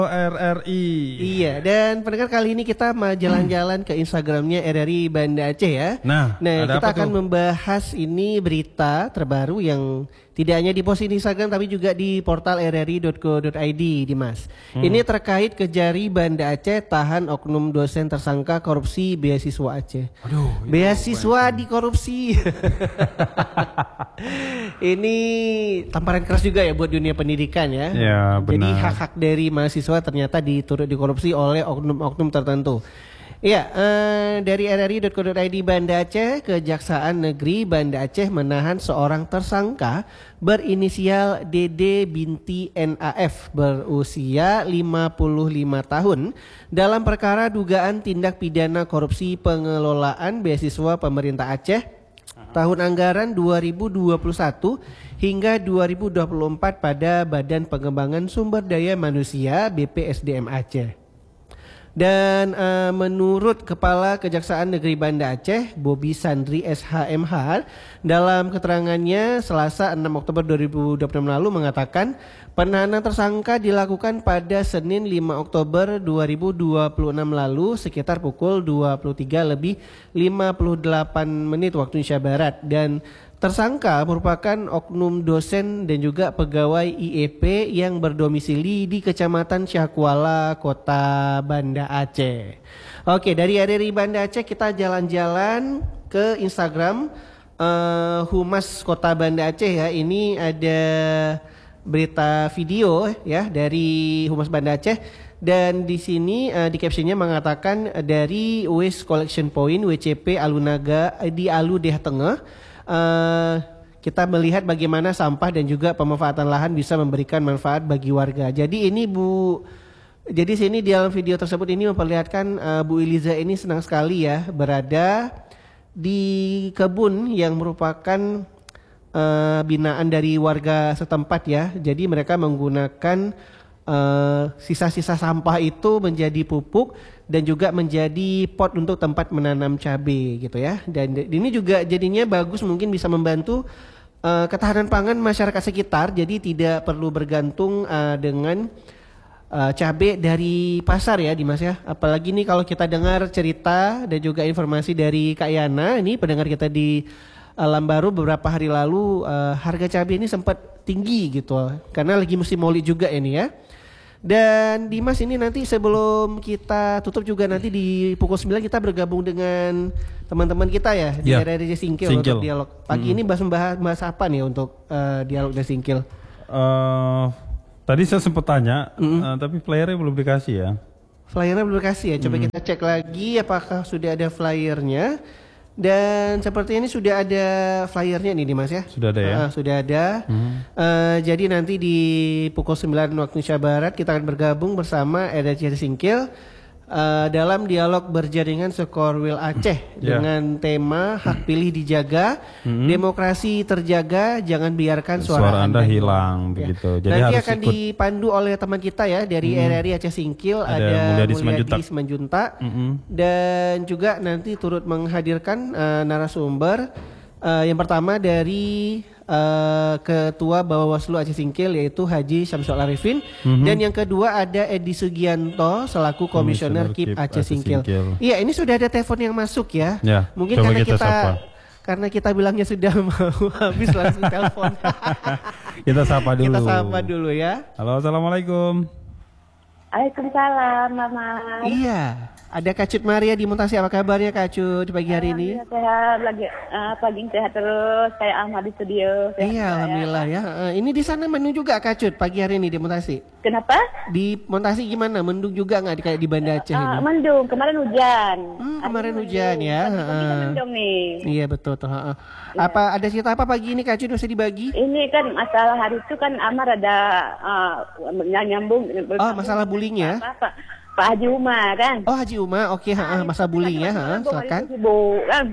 RRI. Iya, dan pendengar kali ini kita mau jalan-jalan ke Instagramnya RRI Banda Aceh ya. Nah kita akan tuh? membahas ini berita terbaru yang tidak hanya diposting di Instagram tapi juga di portal rri.co.id, Dimas. Ini terkait Kejari Banda Aceh tahan oknum dosen tersangka korupsi beasiswa Aceh. Aduh, beasiswa dikorupsi. Ini tamparan keras juga ya buat dunia pendidikan ya. Ya, Jadi benar. hak-hak dari mahasiswa ternyata diturut dikorupsi oleh oknum-oknum tertentu. Iya, dari rri.co.id Banda Aceh, Kejaksaan Negeri Banda Aceh menahan seorang tersangka berinisial DD binti NAF berusia 55 tahun dalam perkara dugaan tindak pidana korupsi pengelolaan beasiswa pemerintah Aceh tahun anggaran 2021 hingga 2024 pada Badan Pengembangan Sumber Daya Manusia BPSDM Aceh. Dan menurut Kepala Kejaksaan Negeri Banda Aceh, Bobi Sandri SHMH, dalam keterangannya Selasa 6 Oktober 2026 lalu mengatakan penahanan tersangka dilakukan pada Senin 5 Oktober 2026 lalu sekitar pukul 23:58 waktu Indonesia Barat, dan tersangka merupakan oknum dosen dan juga pegawai IEP yang berdomisili di Kecamatan Syahkuala, Kota Banda Aceh. Oke, dari RRI Banda Aceh kita jalan-jalan ke Instagram Humas Kota Banda Aceh ya. Ini ada berita video ya dari Humas Banda Aceh, dan di sini di captionnya mengatakan dari Waste Collection Point WCP Alunaga di Alu Deh Tengah. Kita melihat bagaimana sampah dan juga pemanfaatan lahan bisa memberikan manfaat bagi warga. Jadi ini jadi sini di dalam video tersebut ini memperlihatkan Bu Eliza ini senang sekali ya berada di kebun yang merupakan binaan dari warga setempat ya. Jadi mereka menggunakan sisa-sisa sampah itu menjadi pupuk dan juga menjadi pot untuk tempat menanam cabai gitu ya. Dan ini juga jadinya bagus, mungkin bisa membantu ketahanan pangan masyarakat sekitar. Jadi tidak perlu bergantung dengan cabai dari pasar ya Dimas ya. Apalagi nih kalau kita dengar cerita dan juga informasi dari Kak Yana, ini pendengar kita di Lambaru beberapa hari lalu, harga cabai ini sempat tinggi gitu karena lagi musim maulid juga ini ya. Dan Dimas, ini nanti sebelum kita tutup juga nanti di pukul 9 kita bergabung dengan teman-teman kita ya di RRI Singkil untuk dialog. Pagi ini bahas apa nih untuk dialog dan Singkil? Tadi saya sempat tanya, tapi flyernya belum dikasih ya. Flyernya belum dikasih ya. Coba kita cek lagi apakah sudah ada flyernya. Dan seperti ini sudah ada flyernya nih Dimas ya. Sudah ada ya? Sudah ada. Jadi nanti di pukul 9 waktu Indonesia Barat kita akan bergabung bersama RRI Singkil dalam dialog berjaringan Sekorwil Aceh dengan tema hak pilih dijaga, demokrasi terjaga, jangan biarkan suara Anda hilang. Begitu. Jadi nanti harus akan dipandu oleh teman kita ya dari RRI Aceh Singkil, ada Mulyadi Simanjuntak, dan juga nanti turut menghadirkan narasumber yang pertama dari Ketua Bawaslu Aceh Singkil yaitu Haji Syamsul Arifin, dan yang kedua ada Edi Sugianto selaku Komisioner KIP Aceh Singkil. Iya, ini sudah ada telepon yang masuk ya. Mungkin karena kita bilangnya sudah mau habis langsung telepon. Kita sapa dulu. Kita sapa dulu ya. Halo, assalamualaikum. Waalaikumsalam, Mama. Iya, ada Kak Cut Maria di Muntasi. Apa kabarnya Kak Cut di pagi hari ini? Sehat, lagi pagi sehat terus. Kayak Ahmad di studio. Iya, alhamdulillah ya. Ini di sana mendung juga Kak Cut pagi hari ini di Muntasi. Kenapa? Di Muntasi gimana? Mendung juga nggak kayak di Banda Aceh ini? Mendung, kemarin hujan. Kemarin hujan ya. Mendung nih. Iya betul tuh. Apa ada cerita apa pagi ini Kak Cut bisa dibagi? Ini kan masalah hari itu kan Amar ada nyambung. Oh, masalah bullying ya? Pak Haji Umar kan? Oh, Haji Umar, oke, masa bullying ya, silakan. Kan?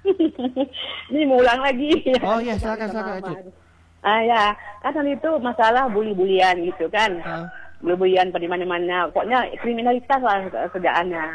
Ini mau ulang lagi. Oh ya, silakan Kak Cut. Ya, kan itu masalah bully-bulian gitu kan. Bully-bulian di mana-mana. Pokoknya kriminalitas lah kerjaannya.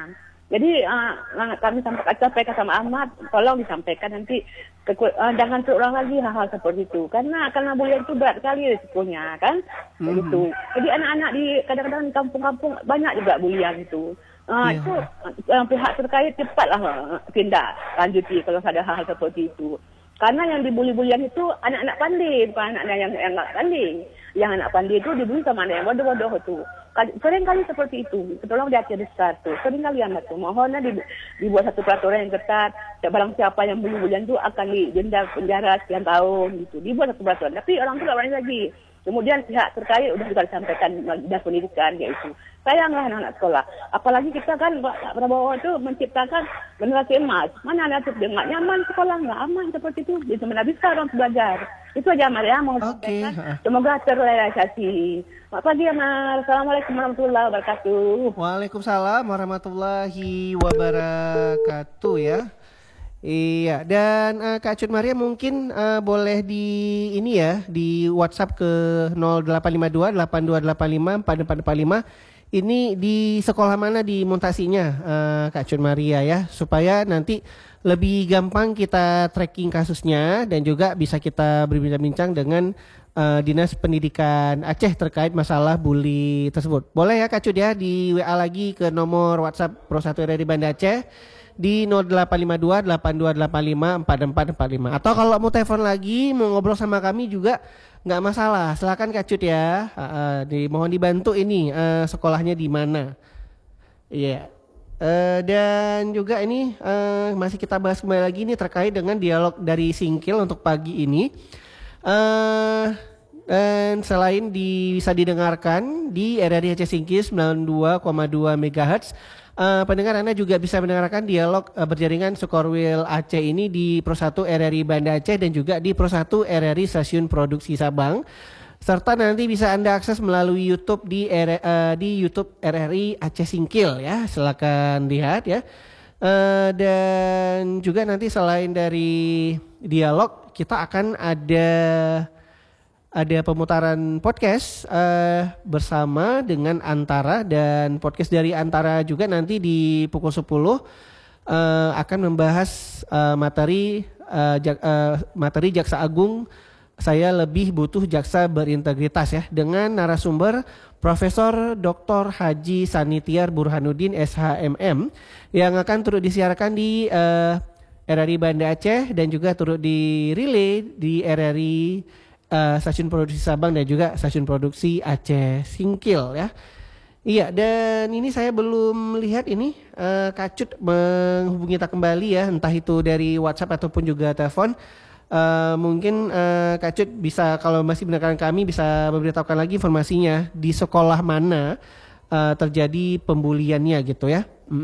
Jadi kami sampaikan sama Ahmad, tolong disampaikan nanti jangan terulang lagi hal-hal seperti itu. Karena bulian itu berat sekali risikonya kan, begitu. Jadi anak-anak kadang-kadang di kampung-kampung banyak juga bulian itu. Itu pihak terkait cepatlah tindak lanjuti kalau ada hal-hal seperti itu. Karena yang dibuli-bulian itu anak-anak pandai, bukan anak-anak yang nggak pandai. Yang anak pandai itu dibuli sama anak yang bodoh-bodoh itu. Sering kali seperti itu. Tolong diatur satu. Sering kali anak itu. Mohonnya dibuat satu peraturan yang ketat. Barang siapa yang buli-bulian itu akan didenda penjara sekian tahun gitu. Dibuat satu peraturan. Tapi orang itu nggak berani lagi. Kemudian pihak terkait udah juga disampaikan dinas pendidikan yaitu. Sayanglah anak-anak sekolah. Apalagi kita kan Pak Prabowo itu menciptakan generasi emas. Mana anak itu nggak nyaman sekolah, nggak aman seperti itu. Bisa bisa orang belajar. Itu aja Mar ya mau sampaikan. Semoga terrealisasi. Selamat pagi ya Mar. Assalamualaikum warahmatullahi wabarakatuh. Waalaikumsalam warahmatullahi wabarakatuh ya. Iya, dan Kak Cut Maria mungkin boleh di WhatsApp ke 0852 8285 4445. Ini di sekolah mana dimuntasinya Kak Cut Maria ya, supaya nanti lebih gampang kita tracking kasusnya dan juga bisa kita berbincang-bincang dengan Dinas Pendidikan Aceh terkait masalah bully tersebut. Boleh ya Kak Cut ya, di WA lagi ke nomor WhatsApp Pro 1 RRI Banda Aceh di 0852 8285 4445. Atau kalau mau telepon lagi, mau ngobrol sama kami juga nggak masalah. Silakan Kak Cut ya. Mohon dibantu ini sekolahnya di mana. Iya. Dan juga ini masih kita bahas kembali lagi ini terkait dengan dialog dari Singkil untuk pagi ini. Dan selain bisa didengarkan di RRI Aceh Singkil 92,2 MHz, pendengar Anda juga bisa mendengarkan dialog berjaringan Sukorwil Aceh ini di Pro 1 RRI Banda Aceh dan juga di Pro 1 RRI Stasiun Produksi Sabang. Serta nanti bisa Anda akses melalui YouTube di YouTube RRI Aceh Singkil ya. Silakan lihat ya. Dan juga nanti selain dari dialog, kita akan ada pemutaran podcast bersama dengan Antara, dan podcast dari Antara juga nanti di pukul 10 akan membahas materi Jaksa Agung Saya Lebih Butuh Jaksa Berintegritas ya, dengan narasumber Profesor Dr. Haji Sanitiar Burhanuddin SHMM yang akan turut disiarkan di RRI Banda Aceh dan juga turut di relay di RRI Stasiun Produksi Sabang dan juga Stasiun Produksi Aceh Singkil ya. Iya, dan ini saya belum lihat ini Kak Cut menghubungi kita kembali ya, entah itu dari WhatsApp ataupun juga telepon. Mungkin Kak Cut bisa, kalau masih mendengarkan kami, bisa memberitahukan lagi informasinya di sekolah mana terjadi pembuliannya gitu ya.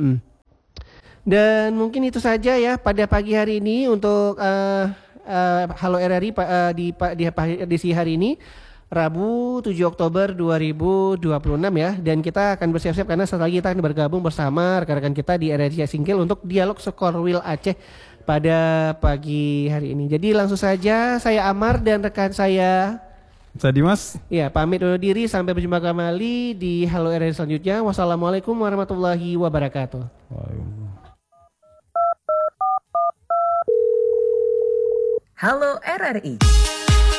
Dan mungkin itu saja ya pada pagi hari ini untuk Halo RRI di si hari ini Rabu 7 Oktober 2026 ya, dan kita akan bersiap-siap karena setelah lagi kita akan bergabung bersama rekan-rekan kita di RRI Singkil untuk dialog Sukorwil Aceh pada pagi hari ini. Jadi langsung saja saya Amar dan rekan saya Dimas. Ya, pamit undur diri, sampai berjumpa kembali di Halo RRI selanjutnya. Wassalamualaikum warahmatullahi wabarakatuh. Halo RRI.